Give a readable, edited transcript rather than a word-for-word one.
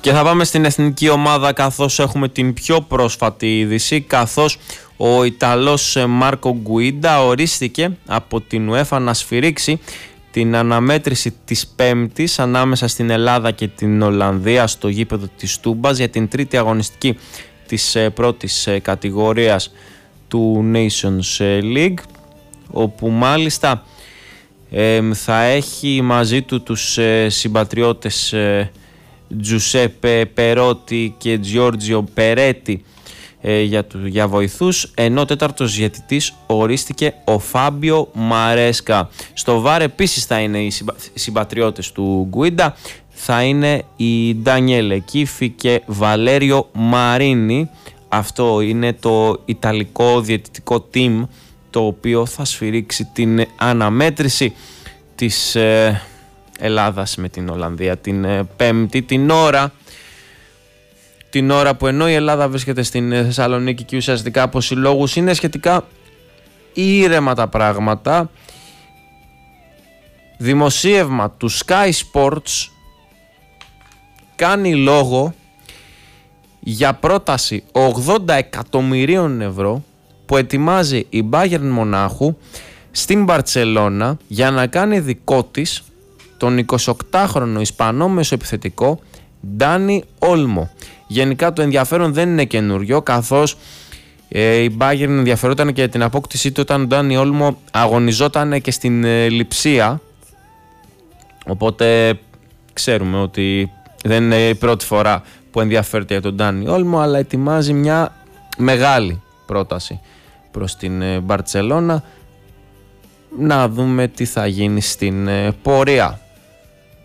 Και θα πάμε στην εθνική ομάδα, καθώς έχουμε την πιο πρόσφατη είδηση, καθώς ο Ιταλός Μάρκο Γκουίντα ορίστηκε από την UEFA να σφυρίξει την αναμέτρηση της Πέμπτης ανάμεσα στην Ελλάδα και την Ολλανδία στο γήπεδο της Τούμπας για την τρίτη αγωνιστική της πρώτης κατηγορίας του Nations League, όπου μάλιστα θα έχει μαζί του τους συμπατριώτες Τζουσέπε Περότη και Τζιόρτζιο Περέτη για βοηθούς, ενώ τέταρτος διαιτητής ορίστηκε ο Φάμπιο Μαρέσκα. Στο ΒΑΡ επίσης θα είναι οι συμπατριώτες του Γκουίντα, θα είναι η Ντανιέλε Κίφη και Βαλέριο Μαρίνι. Αυτό είναι το ιταλικό διαιτητικό team το οποίο θα σφυρίξει την αναμέτρηση της Ελλάδας με την Ολλανδία την Πέμπτη, την ώρα που ενώ η Ελλάδα βρίσκεται στην Θεσσαλονίκη και ουσιαστικά από συλλόγους είναι σχετικά ήρεμα τα πράγματα. Δημοσίευμα του Sky Sports κάνει λόγο για πρόταση 80 εκατομμυρίων ευρώ που ετοιμάζει η Bayern Μονάχου στην Μπαρτσελώνα για να κάνει δικό της τον 28χρονο Ισπανό μεσοεπιθετικό Ντάνι Όλμο. Γενικά το ενδιαφέρον δεν είναι καινούριο, καθώς η Bayern ενδιαφερόταν και για την απόκτησή του όταν ο Ντάνι Όλμο αγωνιζόταν και στην Λειψία, οπότε ξέρουμε ότι δεν είναι η πρώτη φορά που ενδιαφέρεται για τον Ντάνι Όλμο, αλλά ετοιμάζει μια μεγάλη πρόταση προς την Μπαρτσελώνα. Να δούμε τι θα γίνει στην πορεία.